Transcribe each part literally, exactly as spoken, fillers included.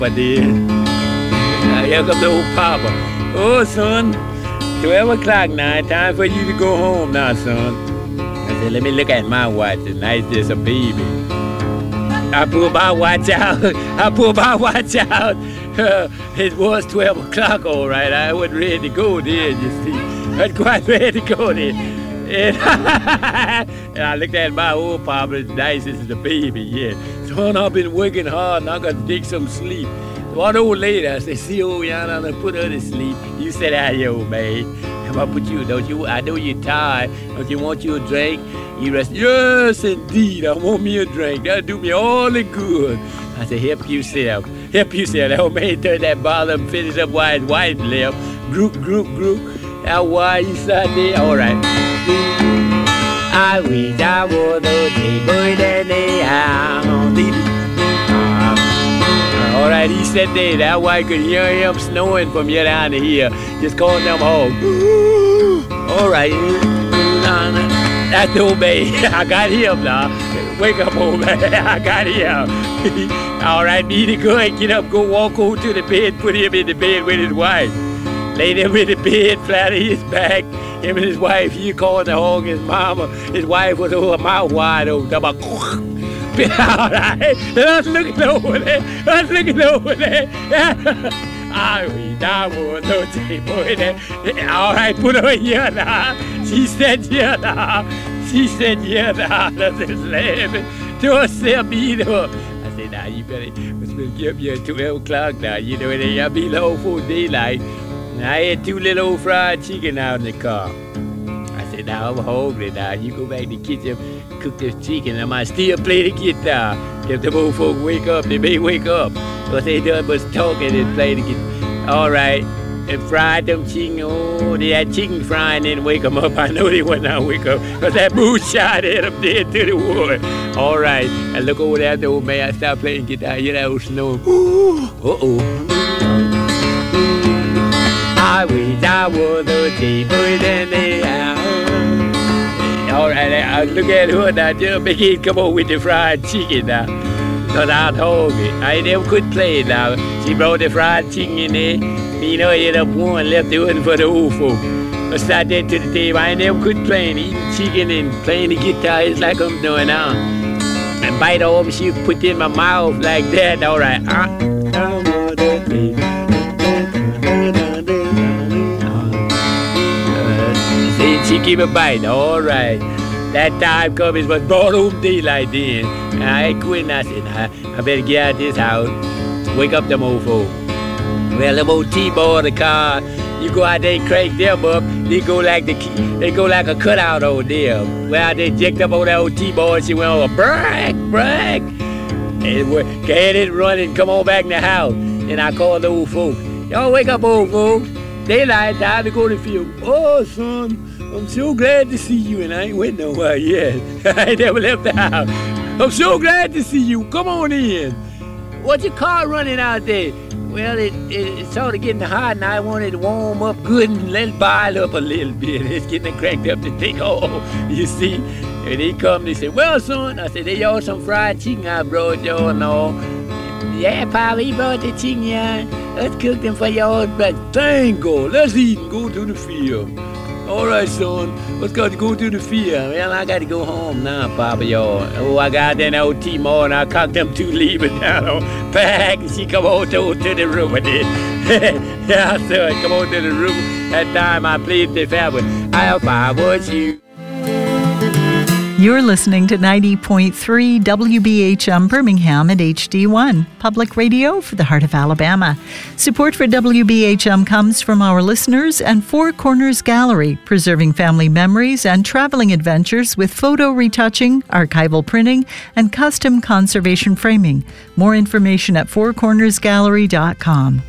But then, uh, here comes the old papa. Oh, son, twelve o'clock now. Time for you to go home now, son. I said, let me look at my watch. It's nice as a baby. I pulled my watch out. I pulled my watch out. Uh, it was twelve o'clock, all right. I wasn't ready to go there, you see. I was quite ready to go there. And, and I looked at my old papa, as nice as a baby, yeah. Son, I've been working hard and I got to take some sleep. So one old lady, I said, see, old Yana, I put her to sleep. You said, ah, yo, man. Come on, put you, don't you, I know you're tired. Don't you want you a drink? You rest, yes, indeed, I want me a drink. That'll do me all the good. I said, help yourself. Help yourself. That old man turned that bottle and finished up while his wife left. Group, group, group. Now, why you sat there? All right. I wish I was a boy that they have. All right, he said there. That why I could hear him snoring from here down to here. Just calling them home. All right. That's the old man. I got him now. Wake up, old man. I got him. All right, need to go and get up, go walk over to the bed, put him in the bed with his wife. Lay him in the bed, flat on his back. Him and his wife, he called the hog, his mama. His wife was over, mouth wide open. All right. I was looking over there. I was looking over there. I wish I was no boy there. All right, put her here now. She said, yeah, now. She said, yeah, now. That's his laughing. To herself, beat her. I said, now, you better, let's give you at twelve o'clock now. You know, it ain't be low for daylight. I had two little old fried chicken out in the car. I said, now, I'm hungry now. You go back to the kitchen, cook this chicken. I might still play the guitar. If the old folk wake up, they may wake up. What they done was talking and play the guitar. All right. And fried them chicken. Oh, they had chicken frying and wake them up. I know they would not wake up because that moonshine had them dead to the wood. All right. I look over there at the old man. I start playing guitar. Hear that old snow. Uh-oh. I wish I was a cheaper than they are. All right. I look at her now. Just make it come on with the fried chicken now. Because I told me. I never could play now. She brought the fried chicken in there. You know, I ended up one left the one for the old folk. I sat there to the table. I never could play eating chicken and playing the guitar. It's like I'm doing now. And bite off, she put it in my mouth like that. All right. Uh, uh, she keep a bite. All right. That time comes, it was broad home daylight then. And I quit and I said, I, I better get out of this house. Wake up them old folk. Well, them old T-boy the car, you go out there and crank them up, they go like the they go like a cutout over there. Well, they jacked up on that old T-boy and she went over, brake, brake. And get it running, come on back in the house. And I called the old folks. Y'all wake up, old folks. Daylight, time to go to the field. Oh, son, I'm so glad to see you, and I ain't went nowhere yet. I ain't never left the house. I'm so glad to see you. Come on in. What's your car running out there? Well, it, it, it's sort of getting hot, and I wanted to warm up good and let it boil up a little bit. It's getting cranked up to take off, you see. And they come, they say, well, son, I said, they y'all some fried chicken I brought y'all and all. Yeah, Papa, he brought the chicken, yeah. Let's cook them for y'all. But thank God, let's eat and go to the field. All right, son, let's go to go to the field. Well, I got to go home now, Papa, y'all. Oh, I got that old T-Mo, and I cocked them two levers down on back, and she come on to, to the room with it. Yeah, son, come on to the room. That time I played the fabric. If I was you. You're listening to ninety point three W B H M Birmingham at H D one, public radio for the heart of Alabama. Support for W B H M comes from our listeners and Four Corners Gallery, preserving family memories and traveling adventures with photo retouching, archival printing, and custom conservation framing. More information at four corners gallery dot com.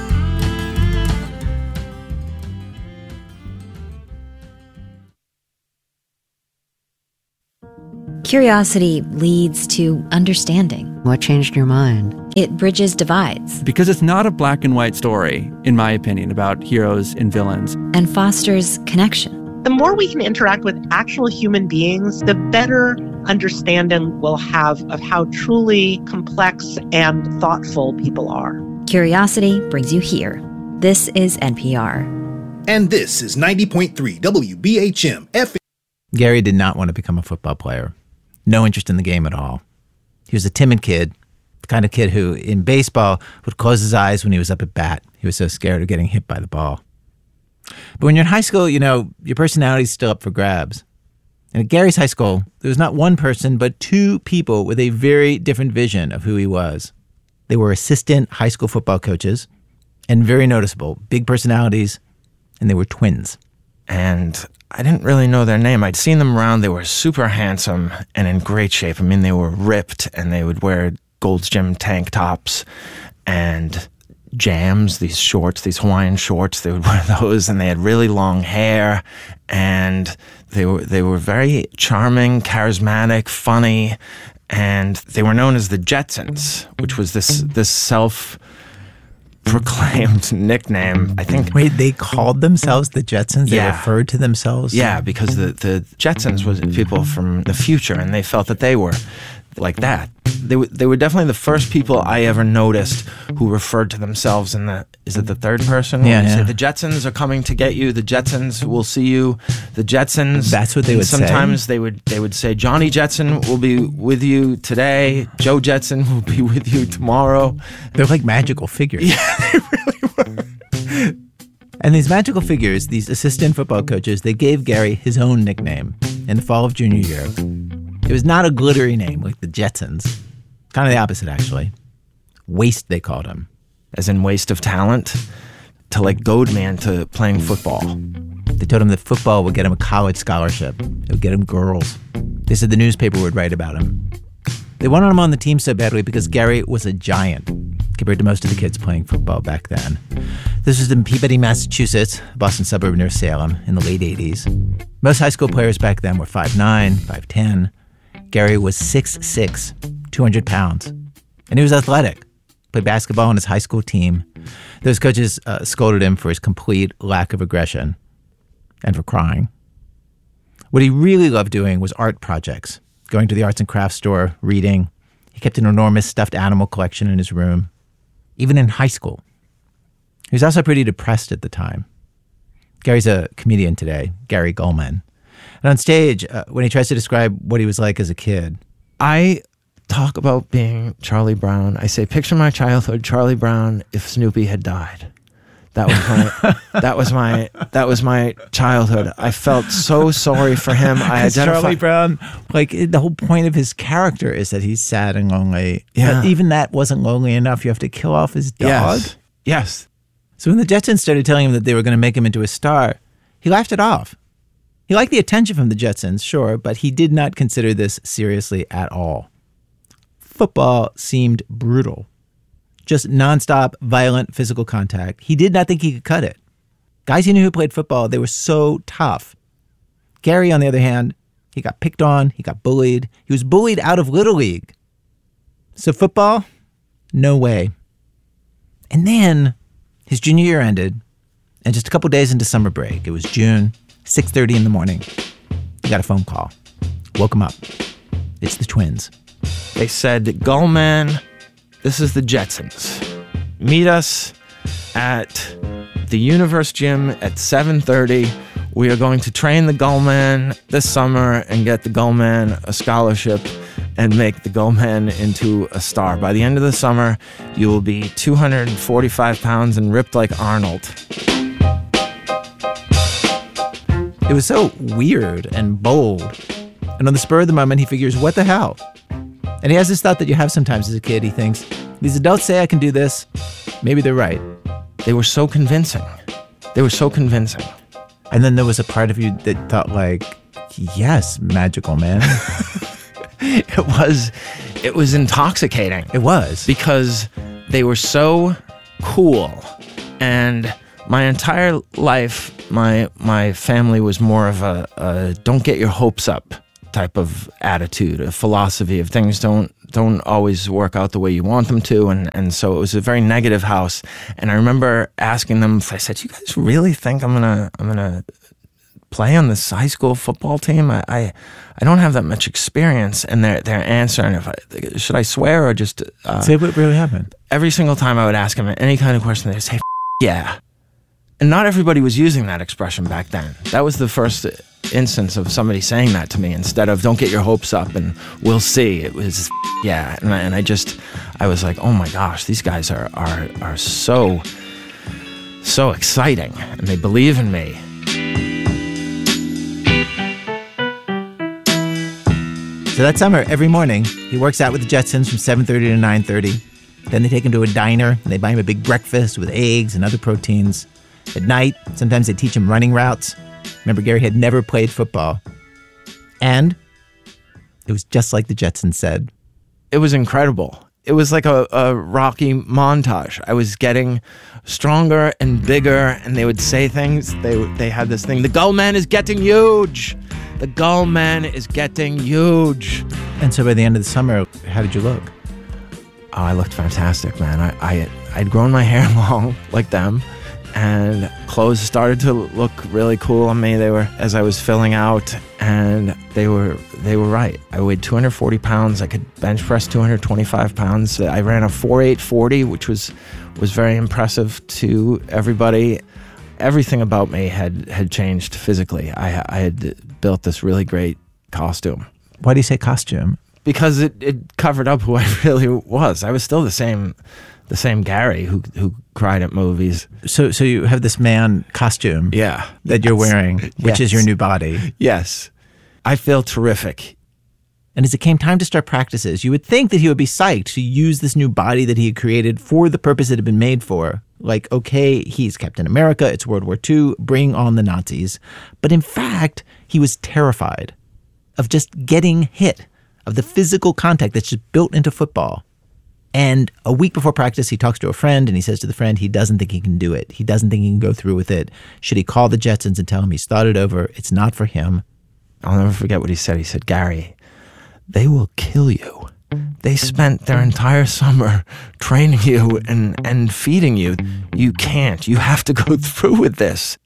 Curiosity leads to understanding. What changed your mind? It bridges divides. Because it's not a black and white story, in my opinion, about heroes and villains. And fosters connection. The more we can interact with actual human beings, the better understanding we'll have of how truly complex and thoughtful people are. Curiosity brings you here. This is N P R. And this is ninety point three W B H M F M. Gary did not want to become a football player. No interest in the game at all. He was a timid kid, the kind of kid who, in baseball, would close his eyes when he was up at bat. He was so scared of getting hit by the ball. But when you're in high school, you know, your personality's still up for grabs. And at Gary's high school, there was not one person, but two people with a very different vision of who he was. They were assistant high school football coaches, and very noticeable, big personalities, and they were twins. And I didn't really know their name. I'd seen them around. They were super handsome and in great shape. I mean, they were ripped, and they would wear Gold's Gym tank tops and jams, these shorts, these Hawaiian shorts. They would wear those, and they had really long hair, and they were they were very charming, charismatic, funny, and they were known as the Jetsons, which was this this self proclaimed nickname. I think. Wait, they called themselves the Jetsons? They yeah. referred to themselves? Yeah, because the, the Jetsons was people from the future, and they felt that they were like that. They were, they were definitely the first people I ever noticed who referred to themselves in the, is it the third person? Yeah, yeah. Say, the Jetsons are coming to get you. The Jetsons will see you. The Jetsons. That's what they and would sometimes say? Sometimes they would, they would say, Johnny Jetson will be with you today. Joe Jetson will be with you tomorrow. They're like magical figures. Yeah, they really were. And these magical figures, these assistant football coaches, they gave Gary his own nickname in the fall of junior year. It was not a glittery name like the Jetsons. Kind of the opposite, actually. Waste, they called him. As in waste of talent? To like goad man to playing football. They told him that football would get him a college scholarship. It would get him girls. They said the newspaper would write about him. They wanted him on the team so badly because Gary was a giant compared to most of the kids playing football back then. This was in Peabody, Massachusetts, a Boston suburb near Salem, in the late eighties. Most high school players back then were five nine, five ten. Gary was six six, two hundred pounds. And he was athletic. Played basketball on his high school team. Those coaches uh, scolded him for his complete lack of aggression and for crying. What he really loved doing was art projects. Going to the arts and crafts store, reading. He kept an enormous stuffed animal collection in his room. Even in high school. He was also pretty depressed at the time. Gary's a comedian today, Gary Gulman. And on stage, uh, when he tries to describe what he was like as a kid, I talk about being Charlie Brown. I say, picture my childhood, Charlie Brown, if Snoopy had died. That was my that was my that was my childhood. I felt so sorry for him. I identify Charlie Brown, like the whole point of his character is that he's sad and lonely. Yeah. But even that wasn't lonely enough. You have to kill off his dog. Yes. Yes. So when the Jetsons started telling him that they were going to make him into a star, he laughed it off. He liked the attention from the Jetsons, sure, but he did not consider this seriously at all. Football seemed brutal. Just nonstop, violent physical contact. He did not think he could cut it. Guys he knew who played football, they were so tough. Gary, on the other hand, he got picked on, he got bullied. He was bullied out of Little League. So football? No way. And then his junior year ended, and just a couple days into summer break, it was June, six thirty in the morning, he got a phone call. Woke him up. It's the twins. They said, Gulman, this is the Jetsons. Meet us at the Universe Gym at seven thirty. We are going to train the Gulman this summer and get the Gulman a scholarship and make the Gulman into a star. By the end of the summer, you will be two hundred forty-five pounds and ripped like Arnold. It was so weird and bold. And on the spur of the moment, he figures, what the hell? And he has this thought that you have sometimes as a kid. He thinks, these adults say I can do this. Maybe they're right. They were so convincing. They were so convincing. And then there was a part of you that thought like, yes, magical man. It was, it was intoxicating. It was. Because they were so cool. And my entire life, my my family was more of a, a don't get your hopes up type of attitude, a philosophy of things don't don't always work out the way you want them to, and, and so it was a very negative house. And I remember asking them, I said, "You guys really think I'm gonna I'm gonna play on this high school football team? I, I, I don't have that much experience. And their their answer, and if I, should I swear or just uh, say what really happened? Every single time I would ask them any kind of question, they'd say, F- "Yeah." And not everybody was using that expression back then. That was the first instance of somebody saying that to me instead of "don't get your hopes up" and "we'll see." It was F- yeah, and I, and I just I was like, oh my gosh, these guys are are are so so exciting, and they believe in me. So that summer, every morning, he works out with the Jetsons from seven thirty to nine thirty. Then they take him to a diner, and they buy him a big breakfast with eggs and other proteins. At night, sometimes they teach him running routes. Remember, Gary had never played football. And it was just like the Jetsons said. It was incredible. It was like a, a Rocky montage. I was getting stronger and bigger, and they would say things. They they had this thing, the Gull Man is getting huge. The Gull Man is getting huge. And so by the end of the summer, how did you look? Oh, I looked fantastic, man. I, I, I'd grown my hair long like them, and clothes started to look really cool on me. They were, as I was filling out, and they were they were right. I weighed two hundred forty pounds. I could bench press two hundred twenty-five pounds. I ran a four eight forty, which was was very impressive to everybody. Everything about me had, had changed physically. I, I had built this really great costume. Why do you say costume? Because it, it covered up who I really was. I was still the same the same Gary who who cried at movies. So so you have this man costume yeah. that you're wearing, which yes. is your new body. Yes. I feel terrific. And as it came time to start practices, you would think that he would be psyched to use this new body that he had created for the purpose it had been made for. Like, okay, he's Captain America, it's World War Two, bring on the Nazis. But in fact, he was terrified of just getting hit, of the physical contact that's just built into football. And a week before practice, he talks to a friend, and he says to the friend he doesn't think he can do it. He doesn't think he can go through with it. Should he call the Jetsons and tell him he's thought it over? It's not for him. I'll never forget what he said. He said, Gary, they will kill you. They spent their entire summer training you and, and feeding you. You can't. You have to go through with this.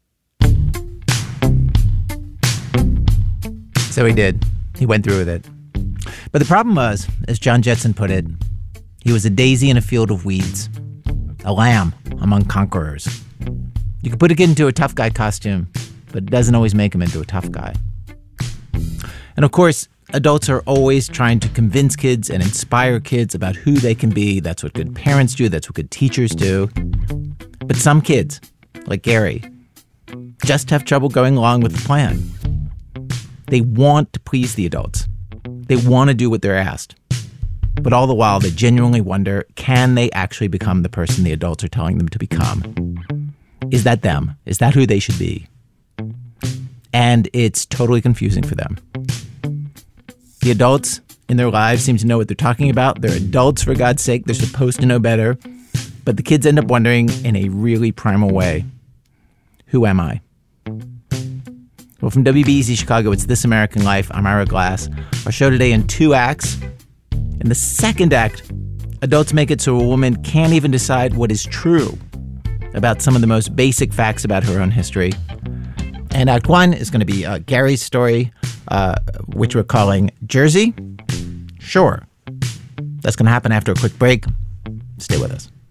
So he did. He went through with it. But the problem was, as John Jetson put it, he was a daisy in a field of weeds, a lamb among conquerors. You can put a kid into a tough guy costume, but it doesn't always make him into a tough guy. And of course, adults are always trying to convince kids and inspire kids about who they can be. That's what good parents do. That's what good teachers do. But some kids, like Gary, just have trouble going along with the plan. They want to please the adults. They want to do what they're asked. But all the while, they genuinely wonder, can they actually become the person the adults are telling them to become? Is that them? Is that who they should be? And it's totally confusing for them. The adults in their lives seem to know what they're talking about. They're adults, for God's sake. They're supposed to know better. But the kids end up wondering in a really primal way, who am I? Well, from W B E Z Chicago, it's This American Life. I'm Ira Glass. Our show today in two acts. In the second act, adults make it so a woman can't even decide what is true about some of the most basic facts about her own history. And Act One is going to be uh, Gary's story, uh, which we're calling Jersey? Sure. That's going to happen after a quick break. Stay with us.